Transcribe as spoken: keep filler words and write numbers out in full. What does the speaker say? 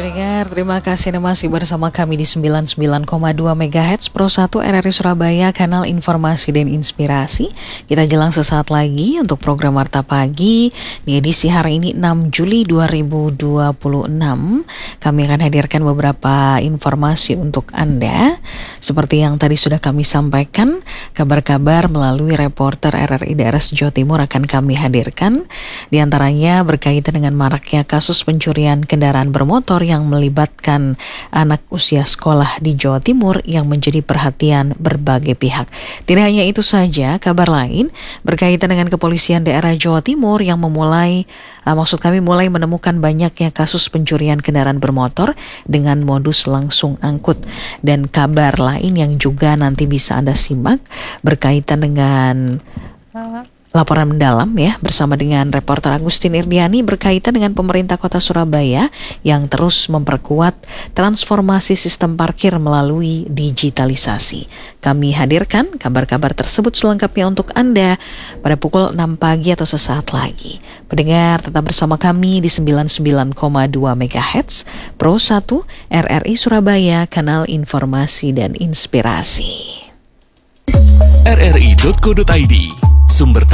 Pendengar, terima kasih Anda masih bersama kami di sembilan puluh sembilan koma dua megahertz Pro satu R R I Surabaya, kanal informasi dan inspirasi. Kita jelang sesaat lagi untuk program Warta Pagi di edisi hari ini enam Juli dua ribu dua puluh enam. Kami akan hadirkan beberapa informasi untuk Anda. Seperti yang tadi sudah kami sampaikan, kabar-kabar melalui reporter R R I daerah Jawa Timur akan kami hadirkan. Di antaranya berkaitan dengan maraknya kasus pencurian kendaraan bermotor yang melibatkan anak usia sekolah di Jawa Timur yang menjadi perhatian berbagai pihak. Tidak hanya itu saja, kabar lain berkaitan dengan kepolisian daerah Jawa Timur yang memulai, uh, maksud kami mulai menemukan banyaknya kasus pencurian kendaraan bermotor dengan modus langsung angkut. Dan kabar lain yang juga nanti bisa Anda simak berkaitan dengan laporan mendalam ya bersama dengan reporter Agustin Irdiani berkaitan dengan pemerintah Kota Surabaya yang terus memperkuat transformasi sistem parkir melalui digitalisasi. Kami hadirkan kabar-kabar tersebut selengkapnya untuk Anda pada pukul enam pagi atau sesaat lagi. Pendengar, tetap bersama kami di sembilan puluh sembilan koma dua megahertz Pro satu R R I Surabaya, kanal informasi dan inspirasi. R R I titik co titik I D, sumber